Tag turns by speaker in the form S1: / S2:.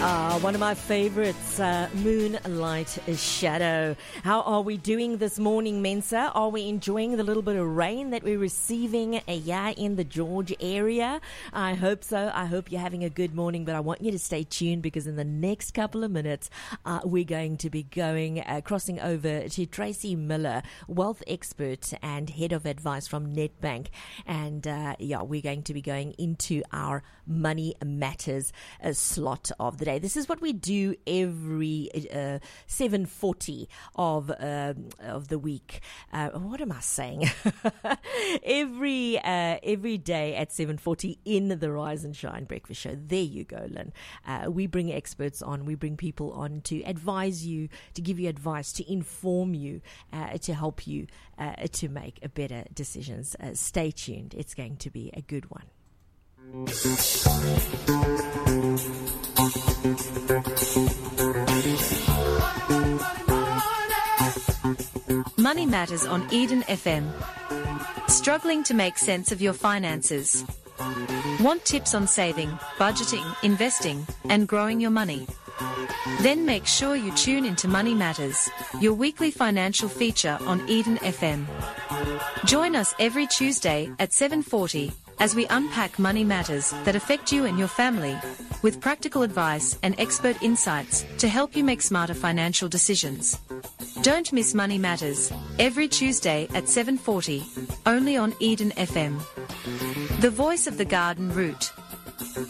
S1: One of my favorites, Moonlight Shadow. How are we doing this morning, Mensa? Are we enjoying the little bit of rain that we're receiving here in the George area? I hope so. I hope you're having a good morning, but I want you to stay tuned because in the next couple of minutes, we're going to be crossing over to Tracy Miller, wealth expert and head of advice from Nedbank. And we're going to be going into our Money Matters slot of the day. This is what we do every 7:40 of the week. What am I saying? every day at 7:40 in the Rise and Shine Breakfast Show. There you go, Lynn. We bring experts on. We bring people on to advise you, to give you advice, to inform you, to help you to make better decisions. Stay tuned. It's going to be a good one.
S2: Money Matters on Eden FM. Struggling to make sense of your finances? Want tips on saving, budgeting, investing, and growing your money? Then make sure you tune into Money Matters, your weekly financial feature on Eden FM. Join us every Tuesday at 7:40 as we unpack money matters that affect you and your family, with practical advice and expert insights to help you make smarter financial decisions. Don't miss Money Matters, every Tuesday at 7:40, only on Eden FM. The voice of the garden route.